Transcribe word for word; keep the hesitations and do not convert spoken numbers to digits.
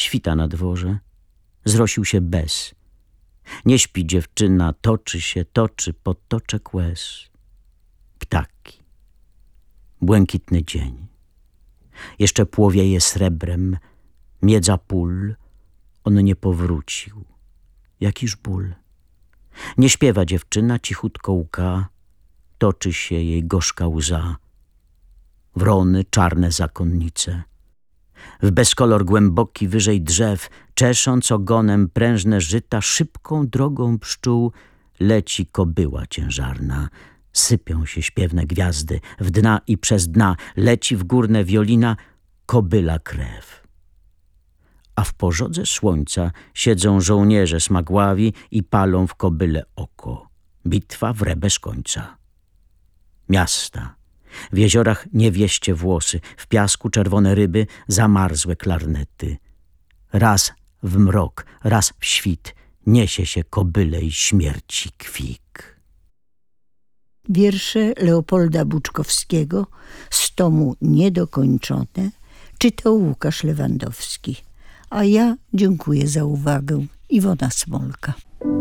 Świta na dworze. Zrosił się bez. Nie śpi dziewczyna, toczy się, toczy potoczek łez. Ptaki. Błękitny dzień. Jeszcze płowieje srebrem, miedza pól. On nie powrócił. Jakiż ból. Nie śpiewa dziewczyna, cichutko łka. Toczy się jej gorzka łza. Wrony, czarne zakonnice. W bezkolor głęboki wyżej drzew, czesząc ogonem prężne żyta, szybką drogą pszczół leci kobyła ciężarna. Sypią się śpiewne gwiazdy w dna i przez dna, leci w górne wiolina kobyla krew. A w pożodze słońca siedzą żołnierze smagławi i palą w kobyle oko. Bitwa wre bez końca. Miasta. W jeziorach niewieście włosy, w piasku czerwone ryby, zamarzłe klarnety. Raz w mrok, raz w świt niesie się kobylej śmierci kwik. Wiersze Leopolda Buczkowskiego z tomu Niedokończone czytał Łukasz Lewandowski. A ja dziękuję za uwagę. Iwona Smolka.